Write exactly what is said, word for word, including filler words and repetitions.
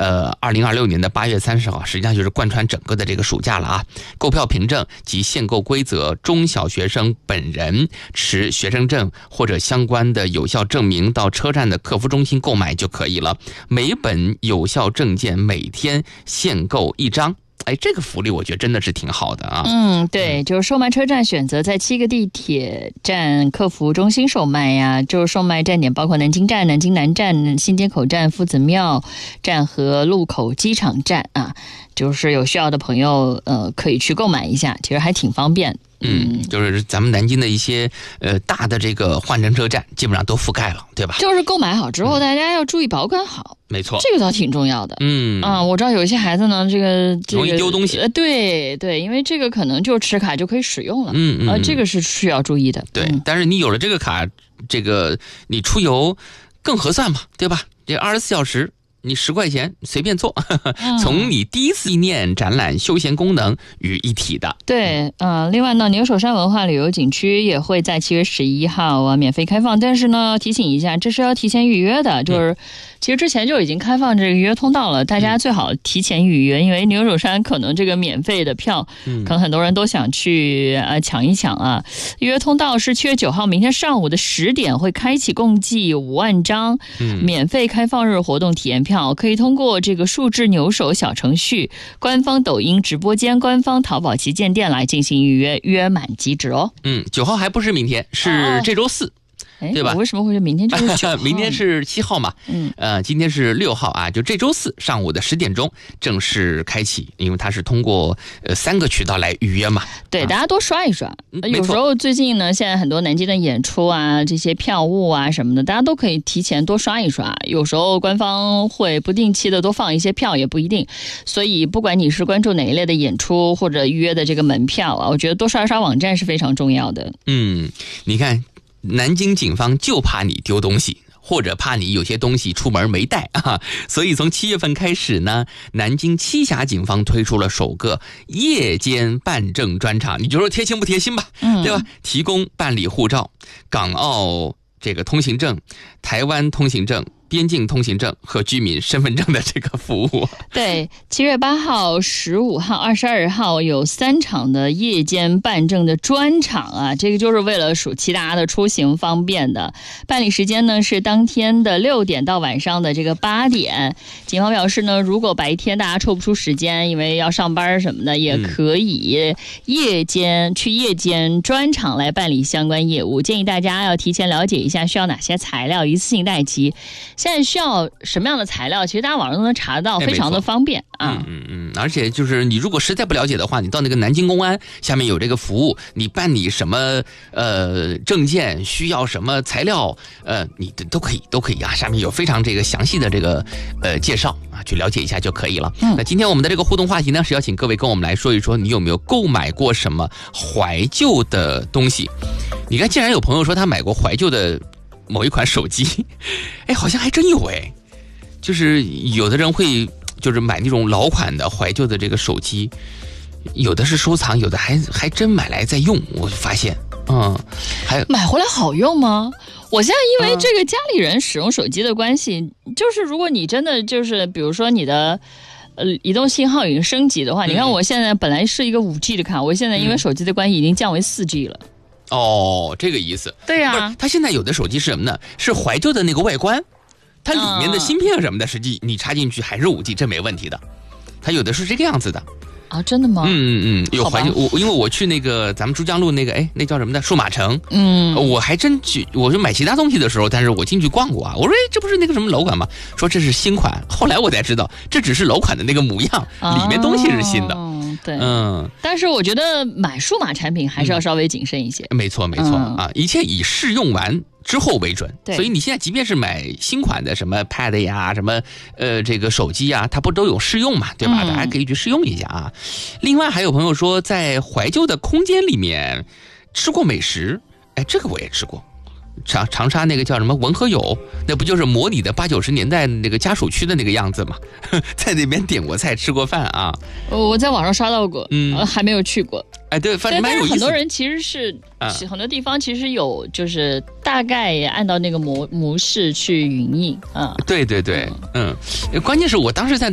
呃，二零二六年的八月三十号，实际上就是贯穿整个的这个暑假了啊。购票凭证及限购规则，中小学生本人持学生证或者相关的有效证明到车站的客服中心购买就可以了。每本有效证件每天限购一张。哎，这个福利我觉得真的是挺好的啊。 嗯，对，就是售卖车站选择在七个地铁站客服中心售卖呀。就是售卖站点包括南京站、南京南站、新街口站、夫子庙站和路口机场站啊。就是有需要的朋友，呃，可以去购买一下，其实还挺方便。 嗯，就是咱们南京的一些呃大的这个换乘车站基本上都覆盖了，对吧？ 就是购买好之后，嗯、大家要注意保管好。 没错， 这个倒挺重要的。 嗯啊，我知道有一些孩子呢，这个、这个、 容易丢东西。 呃，对对，因为这个可能就持卡就可以使用了。 嗯嗯， 呃，这个是需要注意的。 对， 嗯、 但是你有了这个卡，这个你出游更合算嘛，对吧？这二十四小时。你十块钱随便坐，从你第一次纪念展览休闲功能于一体的。 对，嗯、呃，另外呢，牛首山文化旅游景区也会在七月十一号啊免费开放，但是呢，提醒一下，这是要提前预约的，就是、嗯、其实之前就已经开放这个预约通道了，大家最好提前预约，因为牛首山可能这个免费的票，嗯、可能很多人都想去呃抢一抢啊。预约通道是七月九号，明天上午的十点会开启，共计五万张，嗯、免费开放日活动体验票。可以通过这个数字牛首小程序、官方抖音直播间、官方淘宝旗舰店来进行预约，约满即止哦。 嗯，九号还不是明天，是这周四。哦对吧？ 我为什么会说明天就是九号？ 明天是七号嘛？嗯，呃，今天是六号啊，就这周四上午的十点钟正式开启，因为它是通过呃三个渠道来预约嘛。 对， 啊、 大家多刷一刷。有时候最近呢，现在很多南京的演出啊，这些票务啊什么的，大家都可以提前多刷一刷。有时候官方会不定期的多放一些票，也不一定。所以不管你是关注哪一类的演出或者预约的这个门票啊，我觉得多刷一刷网站是非常重要的。 嗯，你看。南京警方就怕你丢东西，或者怕你有些东西出门没带啊，所以从七月份开始呢，南京栖霞警方推出了首个夜间办证专场，你就说贴心不贴心吧，嗯，对吧？提供办理护照、港澳这个通行证、台湾通行证、边境通行证和居民身份证的这个服务。 对，七月八号、十五号、二十二号有三场的夜间办证的专场啊，这个就是为了暑期大家的出行方便的。办理时间呢是当天的六点到晚上的这个八点。警方表示呢，如果白天大家抽不出时间，因为要上班什么的，也可以夜间、嗯、去夜间专场来办理相关业务。建议大家要提前了解一下需要哪些材料，一次性带齐。现在需要什么样的材料，其实大家网上都能查得到，非常的方便啊。 嗯嗯嗯，而且就是你如果实在不了解的话，你到那个南京公安下面有这个服务，你办理什么呃证件需要什么材料，呃，你都可以都可以啊，上面有非常这个详细的这个呃介绍啊，去了解一下就可以了。嗯，那今天我们的这个互动话题呢，是邀请各位跟我们来说一说，你有没有购买过什么怀旧的东西？你看，竟然有朋友说他买过怀旧的某一款手机，哎，好像还真有哎，就是有的人会就是买那种老款的怀旧的这个手机，有的是收藏，有的还还真买来在用，我发现，嗯，还买回来好用吗？我现在因为这个家里人使用手机的关系，嗯、就是如果你真的就是比如说你的呃移动信号已经升级的话，嗯、你看我现在本来是一个五 G 的卡，我现在因为手机的关系已经降为四 G 了。 哦，这个意思。 对呀、 啊，它现在有的手机是什么呢？是怀旧的那个外观，它里面的芯片什么的，实际你插进去还是五 G， 这没问题的。它有的是这个样子的。 啊，真的吗？ 嗯嗯嗯，有怀旧。我因为我去那个咱们珠江路那个，哎，那叫什么的数码城。嗯，我还真去，我就买其他东西的时候，但是我进去逛过啊。我说，哎，这不是那个什么老款吗？说这是新款。后来我才知道，这只是老款的那个模样，哦、里面东西是新的。 对，嗯，但是我觉得买数码产品还是要稍微谨慎一些。 嗯、没错，没错、嗯、啊，一切以试用完之后为准。对，所以你现在即便是买新款的什么 Pad 呀，什么呃这个手机呀，它不都有试用嘛，对吧？嗯、大家可以去试用一下啊。另外还有朋友说，在怀旧的空间里面吃过美食，哎，这个我也吃过。长长沙那个叫什么文和友，那不就是模拟的八九十年代那个家属区的那个样子吗？在那边点过菜吃过饭啊。 我在网上刷到过，嗯，呃、还没有去过。 哎，对，反正蛮有意思。 很多人其实是、啊、很多地方其实有，就是大概按照那个模模式去营运啊。 对对对，嗯，嗯关键是我当时在。